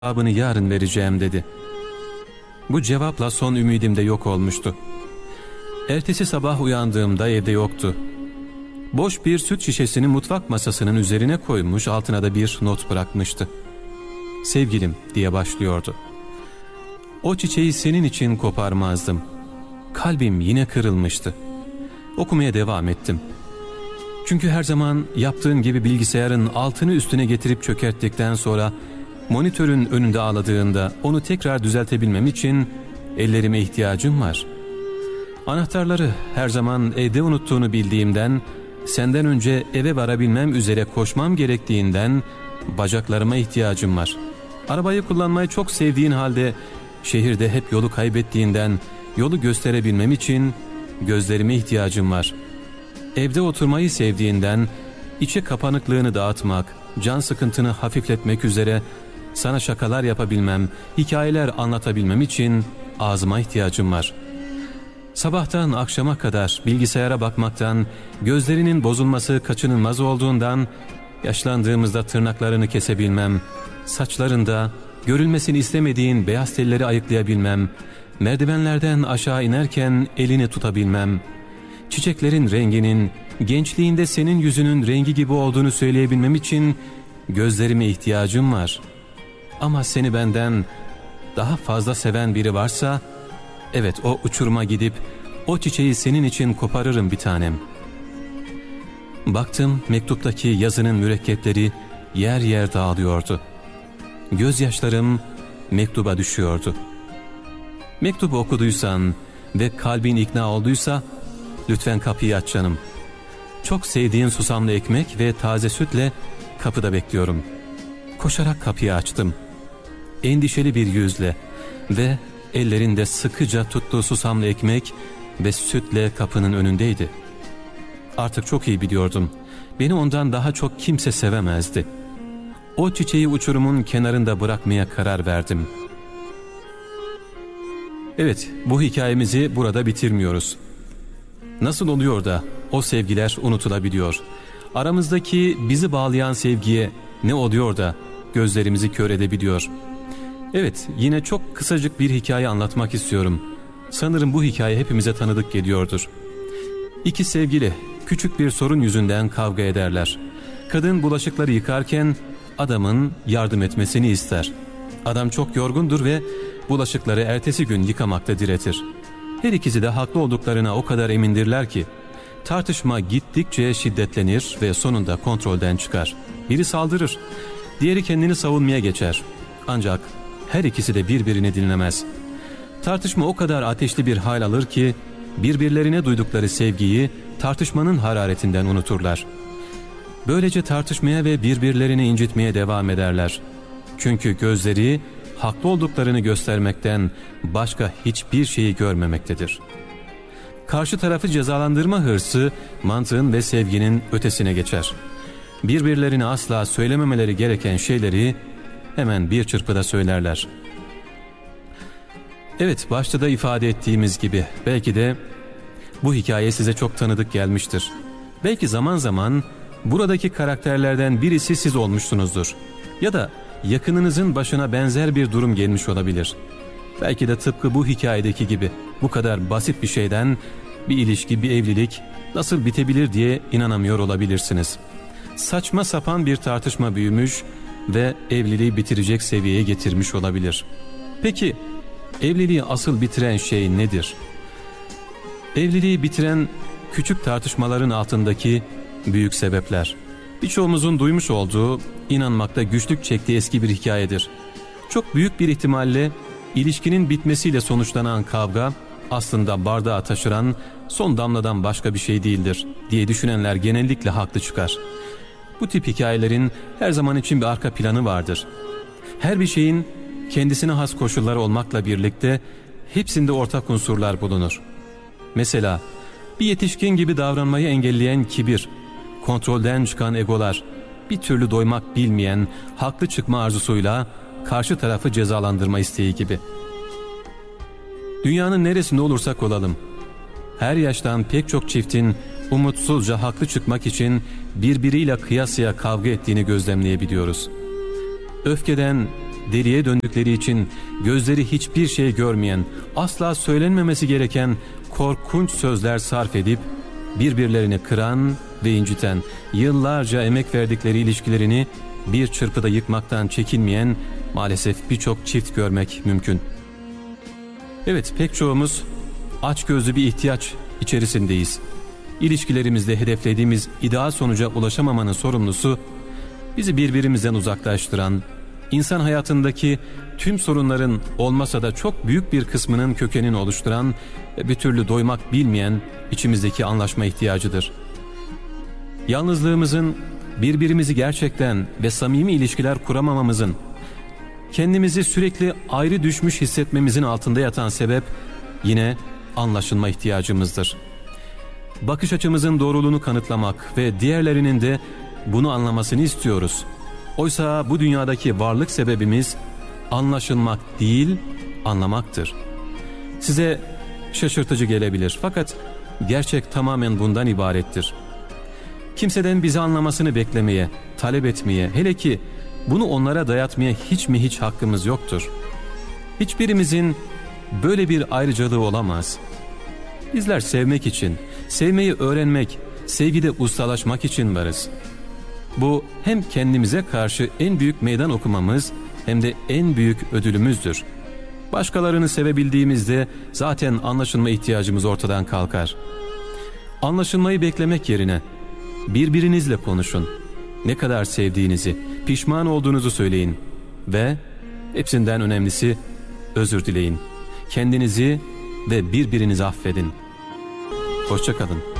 cevabını yarın vereceğim dedi. Bu cevapla son ümidim de yok olmuştu. Ertesi sabah uyandığımda evde yoktu. Boş bir süt şişesini mutfak masasının üzerine koymuş, altına da bir not bırakmıştı. "Sevgilim" diye başlıyordu. "O çiçeği senin için koparmazdım. Kalbim yine kırılmıştı." Okumaya devam ettim. Çünkü her zaman yaptığım gibi bilgisayarın altını üstüne getirip çökerttikten sonra monitörün önünde ağladığında onu tekrar düzeltebilmem için ellerime ihtiyacım var. Anahtarları her zaman evde unuttuğunu bildiğimden, senden önce eve varabilmem üzere koşmam gerektiğinden bacaklarıma ihtiyacım var. Arabayı kullanmayı çok sevdiğin halde şehirde hep yolu kaybettiğinden yolu gösterebilmem için gözlerime ihtiyacım var. Evde oturmayı sevdiğinden içe kapanıklığını dağıtmak, can sıkıntını hafifletmek üzere sana şakalar yapabilmem, hikayeler anlatabilmem için ağzıma ihtiyacım var. Sabahtan akşama kadar bilgisayara bakmaktan, gözlerinin bozulması kaçınılmaz olduğundan, yaşlandığımızda tırnaklarını kesebilmem, saçlarında görülmesini istemediğin beyaz telleri ayıklayabilmem, merdivenlerden aşağı inerken elini tutabilmem, çiçeklerin renginin gençliğinde senin yüzünün rengi gibi olduğunu söyleyebilmem için gözlerime ihtiyacım var. Ama seni benden daha fazla seven biri varsa, evet, o uçuruma gidip o çiçeği senin için koparırım bir tanem. Baktım, mektuptaki yazının mürekkepleri yer yer dağılıyordu. Gözyaşlarım mektuba düşüyordu. Mektubu okuduysan ve kalbin ikna olduysa lütfen kapıyı aç canım. Çok sevdiğin susamlı ekmek ve taze sütle kapıda bekliyorum. Koşarak kapıyı açtım. Endişeli bir yüzle ve ellerinde sıkıca tuttuğu susamlı ekmek ve sütle kapının önündeydi. Artık çok iyi biliyordum. Beni ondan daha çok kimse sevemezdi. O çiçeği uçurumun kenarında bırakmaya karar verdim. Evet, bu hikayemizi burada bitirmiyoruz. Nasıl oluyor da o sevgiler unutulabiliyor? Aramızdaki bizi bağlayan sevgiye ne oluyor da gözlerimizi kör edebiliyor? Evet, yine çok kısacık bir hikaye anlatmak istiyorum. Sanırım bu hikaye hepimize tanıdık geliyordur. İki sevgili küçük bir sorun yüzünden kavga ederler. Kadın bulaşıkları yıkarken adamın yardım etmesini ister. Adam çok yorgundur ve bulaşıkları ertesi gün yıkamakta diretir. Her ikisi de haklı olduklarına o kadar emindirler ki tartışma gittikçe şiddetlenir ve sonunda kontrolden çıkar. Biri saldırır, diğeri kendini savunmaya geçer. Ancak her ikisi de birbirini dinlemez. Tartışma o kadar ateşli bir hal alır ki birbirlerine duydukları sevgiyi tartışmanın hararetinden unuturlar. Böylece tartışmaya ve birbirlerini incitmeye devam ederler. Çünkü gözleri haklı olduklarını göstermekten başka hiçbir şeyi görmemektedir. Karşı tarafı cezalandırma hırsı mantığın ve sevginin ötesine geçer. Birbirlerine asla söylememeleri gereken şeyleri hemen bir çırpıda söylerler. Evet, başta da ifade ettiğimiz gibi belki de bu hikaye size çok tanıdık gelmiştir. Belki zaman zaman buradaki karakterlerden birisi siz olmuşsunuzdur. Ya da yakınınızın başına benzer bir durum gelmiş olabilir. Belki de tıpkı bu hikayedeki gibi bu kadar basit bir şeyden bir ilişki, bir evlilik nasıl bitebilir diye inanamıyor olabilirsiniz. Saçma sapan bir tartışma büyümüş ve evliliği bitirecek seviyeye getirmiş olabilir. Peki evliliği asıl bitiren şey nedir? Evliliği bitiren küçük tartışmaların altındaki büyük sebepler. Birçoğumuzun duymuş olduğu, inanmakta güçlük çektiği eski bir hikayedir. Çok büyük bir ihtimalle ilişkinin bitmesiyle sonuçlanan kavga aslında bardağı taşıran son damladan başka bir şey değildir diye düşünenler genellikle haklı çıkar. Bu tip hikayelerin her zaman için bir arka planı vardır. Her bir şeyin kendisine has koşulları olmakla birlikte hepsinde ortak unsurlar bulunur. Mesela bir yetişkin gibi davranmayı engelleyen kibir, kontrolden çıkan egolar, bir türlü doymak bilmeyen haklı çıkma arzusuyla karşı tarafı cezalandırma isteği gibi. Dünyanın neresinde olursak olalım, her yaştan pek çok çiftin umutsuzca haklı çıkmak için birbiriyle kıyasıya kavga ettiğini gözlemleyebiliyoruz. Öfkeden deliye döndükleri için gözleri hiçbir şey görmeyen, asla söylenmemesi gereken korkunç sözler sarf edip birbirlerini kıran ve inciten, yıllarca emek verdikleri ilişkilerini bir çırpıda yıkmaktan çekinmeyen maalesef birçok çift görmek mümkün. Evet, pek çoğumuz açgözlü bir ihtiyaç içerisindeyiz. İlişkilerimizde hedeflediğimiz ideal sonuca ulaşamamanın sorumlusu, bizi birbirimizden uzaklaştıran, insan hayatındaki tüm sorunların olmasa da çok büyük bir kısmının kökenini oluşturan ve bir türlü doymak bilmeyen içimizdeki anlaşma ihtiyacıdır. Yalnızlığımızın, birbirimizi gerçekten ve samimi ilişkiler kuramamamızın, kendimizi sürekli ayrı düşmüş hissetmemizin altında yatan sebep yine anlaşılma ihtiyacımızdır. Bakış açımızın doğruluğunu kanıtlamak ve diğerlerinin de bunu anlamasını istiyoruz. Oysa bu dünyadaki varlık sebebimiz anlaşılmak değil, anlamaktır. Size şaşırtıcı gelebilir fakat gerçek tamamen bundan ibarettir. Kimseden bizi anlamasını beklemeye, talep etmeye, hele ki bunu onlara dayatmaya hiç mi hiç hakkımız yoktur. Hiçbirimizin böyle bir ayrıcalığı olamaz. Bizler sevmek için, sevmeyi öğrenmek, sevgide ustalaşmak için varız. Bu hem kendimize karşı en büyük meydan okumamız hem de en büyük ödülümüzdür. Başkalarını sevebildiğimizde zaten anlaşılma ihtiyacımız ortadan kalkar. Anlaşılmayı beklemek yerine birbirinizle konuşun. Ne kadar sevdiğinizi, pişman olduğunuzu söyleyin ve hepsinden önemlisi özür dileyin. Kendinizi ve birbirinizi affedin. Hoşça kalın.